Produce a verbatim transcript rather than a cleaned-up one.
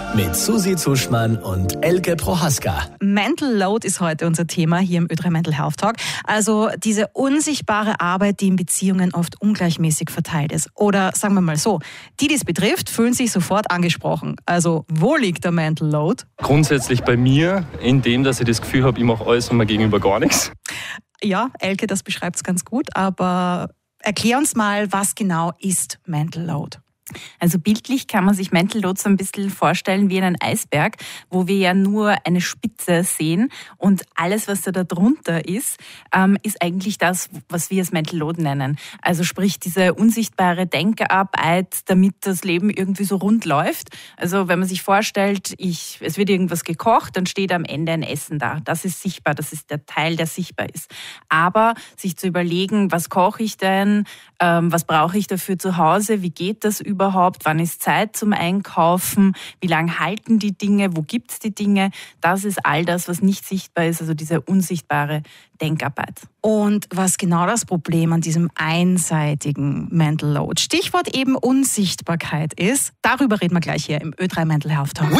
mit Susi Zuschmann und Elke Prohaska. Mental Load ist heute unser Thema hier im Ö drei Mental Health Talk. Also diese unsichtbare Arbeit, die in Beziehungen oft ungleichmäßig verteilt ist. Oder sagen wir mal so, die, die es betrifft, fühlen sich sofort angesprochen. Also wo liegt der Mental Load? Grundsätzlich bei mir, in dem, dass ich das Gefühl habe, ich mache alles und mir gegenüber gar nichts. Ja, Elke, das beschreibt es ganz gut. Aber erklär uns mal, was genau ist Mental Load? Also bildlich kann man sich Mental Load so ein bisschen vorstellen wie einen Eisberg, wo wir ja nur eine Spitze sehen und alles, was da drunter ist, ähm, ist eigentlich das, was wir als Mental Load nennen. Also sprich diese unsichtbare Denkarbeit, damit das Leben irgendwie so rund läuft. Also wenn man sich vorstellt, ich, es wird irgendwas gekocht, dann steht am Ende ein Essen da. Das ist sichtbar, das ist der Teil, der sichtbar ist. Aber sich zu überlegen, was koche ich denn, ähm, was brauche ich dafür zu Hause, wie geht das über überhaupt, wann ist Zeit zum Einkaufen, wie lange halten die Dinge, wo gibt's die Dinge, das ist all das, was nicht sichtbar ist, also diese unsichtbare Denkarbeit. Und was genau das Problem an diesem einseitigen Mental Load, Stichwort eben Unsichtbarkeit ist, darüber reden wir gleich hier im Ö drei Mental Health Talk.